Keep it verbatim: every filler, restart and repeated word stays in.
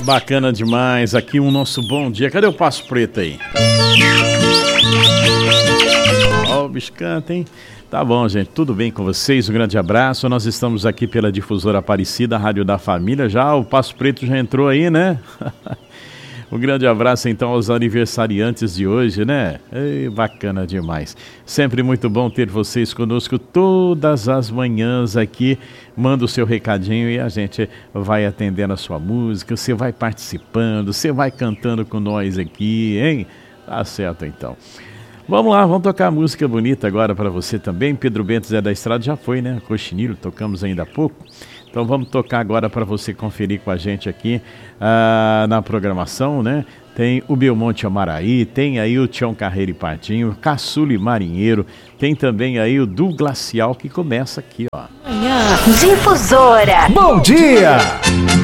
Bacana demais. Aqui o nosso bom dia. Cadê o Passo Preto aí? Ó, o bicho canta, hein? Tá bom, gente. Tudo bem com vocês? Um grande abraço. Nós estamos aqui pela Difusora Aparecida, Rádio da Família. Já o Passo Preto já entrou aí, né? Um grande abraço, então, aos aniversariantes de hoje, né? Ei, bacana demais. Sempre muito bom ter vocês conosco todas as manhãs aqui. Manda o seu recadinho e a gente vai atendendo a sua música. Você vai participando, você vai cantando com nós aqui, hein? Tá certo, então. Vamos lá, vamos tocar música bonita agora para você também. Pedro Bento Zé da Estrada já foi, né? Coxinilho, tocamos ainda há pouco. Então vamos tocar agora para você conferir com a gente aqui uh, na programação, né? Tem o Belmonte Amaraí, tem aí o Tião Carreiro e Pardinho, Caçule Marinheiro, tem também aí o Du Glacial que começa aqui, ó. Difusora. Bom dia!